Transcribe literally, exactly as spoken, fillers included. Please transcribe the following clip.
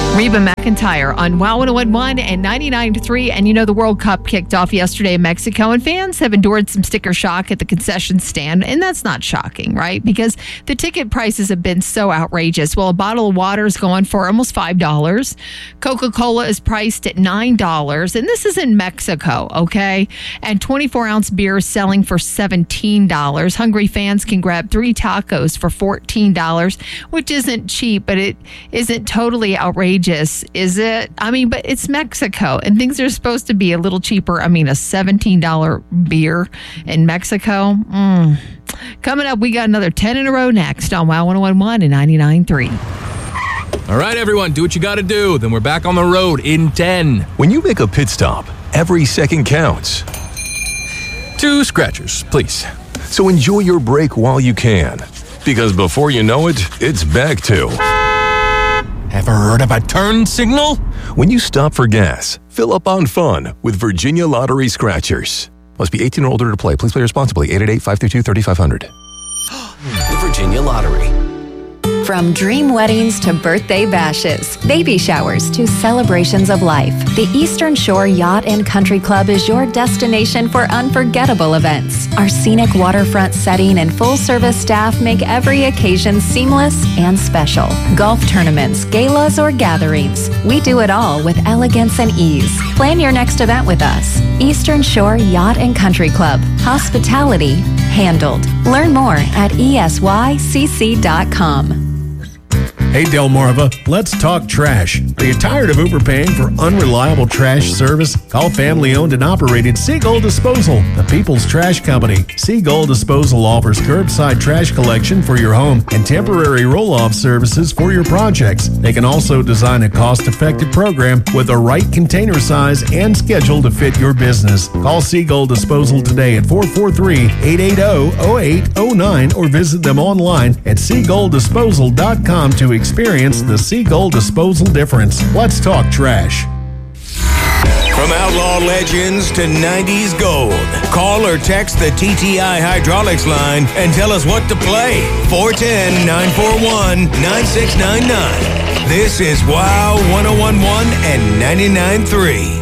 Reba McEntire on Wow one oh one point one and ninety-nine point three. And you know, the World Cup kicked off yesterday in Mexico, and fans have endured some sticker shock at the concession stand. And that's not shocking, right? Because the ticket prices have been so outrageous. Well, a bottle of water is going for almost five dollars. Coca-Cola is priced at nine dollars. And this is in Mexico, okay? And twenty-four ounce beer is selling for seventeen dollars. Hungry fans can grab three tacos for fourteen dollars, which isn't cheap, but it isn't totally outrageous. Is it? I mean, but it's Mexico and things are supposed to be a little cheaper. I mean, a seventeen dollars beer in Mexico. Mm. Coming up, we got another ten in a row next on Wow one oh one point one and ninety-nine point three. All right, everyone, do what you got to do. Then we're back on the road in ten. When you make a pit stop, every second counts. Two scratchers, please. So enjoy your break while you can. Because before you know it, it's back to... Ever heard of a turn signal? When you stop for gas, fill up on fun with Virginia Lottery Scratchers. Must be eighteen or older to play. Please play responsibly. eight eight eight, five three two, three five zero zero. The Virginia Lottery. From dream weddings to birthday bashes, baby showers to celebrations of life, the Eastern Shore Yacht and Country Club is your destination for unforgettable events. Our scenic waterfront setting and full-service staff make every occasion seamless and special. Golf tournaments, galas, or gatherings, we do it all with elegance and ease. Plan your next event with us. Eastern Shore Yacht and Country Club. Hospitality handled. Learn more at E S Y C C dot com. Hey, Delmarva, let's talk trash. Are you tired of overpaying for unreliable trash service? Call family-owned and operated Seagull Disposal, the people's trash company. Seagull Disposal offers curbside trash collection for your home and temporary roll-off services for your projects. They can also design a cost-effective program with the right container size and schedule to fit your business. Call Seagull Disposal today at four four three, eight eight zero, zero eight zero nine or visit them online at seagull disposal dot com to experience the Seagull Disposal difference. Let's talk trash. From outlaw legends to nineties gold, call or text the T T I Hydraulics line and tell us what to play. four one zero, nine four one, nine six nine nine. This is Wow one oh one point one and ninety-nine point three.